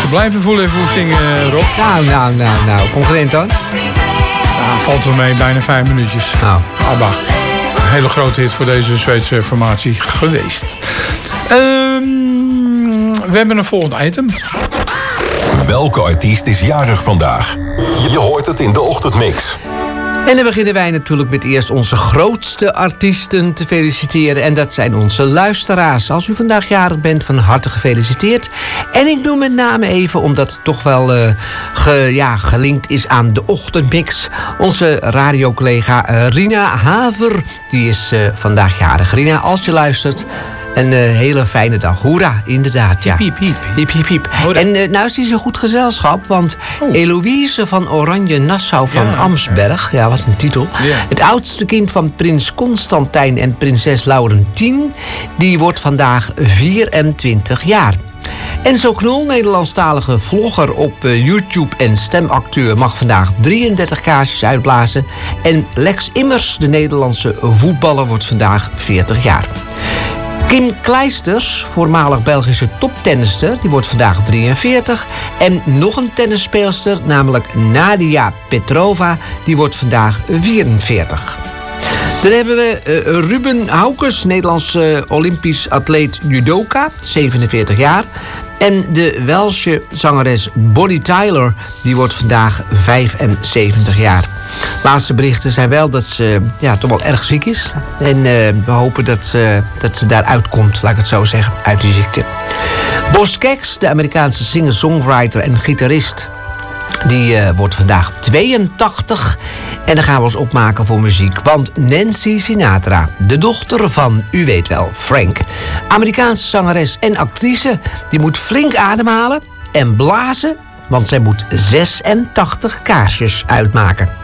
blijven voelen even hoe zingen, Rob. Nou. Concurrent dan? Ja, valt wel mee, bijna 5 minuutjes. Nou. ABBA. Een hele grote hit voor deze Zweedse formatie geweest. We hebben een volgend item. Welke artiest is jarig vandaag? Je hoort het in de ochtendmix. En dan beginnen wij natuurlijk met eerst onze grootste artiesten te feliciteren. En dat zijn onze luisteraars. Als u vandaag jarig bent, van harte gefeliciteerd. En ik noem met name even, omdat het toch wel gelinkt is aan de ochtendmix. Onze radiocollega Rina Haver, die is vandaag jarig. Rina, als je luistert, een hele fijne dag. Hoera, inderdaad, ja. Piep, piep. Piep, piep, piep. En nou is die zo goed gezelschap, want Eloïse van Oranje-Nassau van Amsberg, ja, wat een titel. Ja. Het oudste kind van prins Constantijn en prinses Laurentien, die wordt vandaag 24 jaar. Enzo Knol, Nederlandstalige vlogger op YouTube en stemacteur, mag vandaag 33 kaarsjes uitblazen. En Lex Immers, de Nederlandse voetballer, wordt vandaag 40 jaar. Kim Kleisters, voormalig Belgische toptennister, die wordt vandaag 43. En nog een tennisspeelster, namelijk Nadia Petrova, die wordt vandaag 44. Dan hebben we Ruben Haukes, Nederlandse Olympisch atleet judoka, 47 jaar. En de Welsche zangeres Bonnie Tyler, die wordt vandaag 75 jaar. Laatste berichten zijn wel dat ze toch wel erg ziek is. En we hopen dat ze daaruit komt, laat ik het zo zeggen, uit die ziekte. Boz Scaggs, de Amerikaanse singer-songwriter en gitarist, die wordt vandaag 82. En dan gaan we ons opmaken voor muziek. Want Nancy Sinatra, de dochter van, u weet wel, Frank, Amerikaanse zangeres en actrice, die moet flink ademhalen en blazen, want zij moet 86 kaarsjes uitmaken.